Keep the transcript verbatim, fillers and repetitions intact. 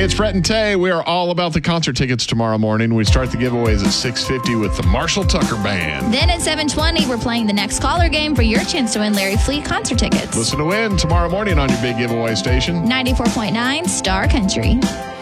it's Brett and Tay. We are all about the concert tickets tomorrow morning. We start the giveaways at six fifty with the Marshall Tucker Band. Then at seven twenty, we're playing the next caller game for your chance to win Larry Fleet concert tickets. Listen to win tomorrow morning on your big giveaway station. ninety-four point nine Star Country.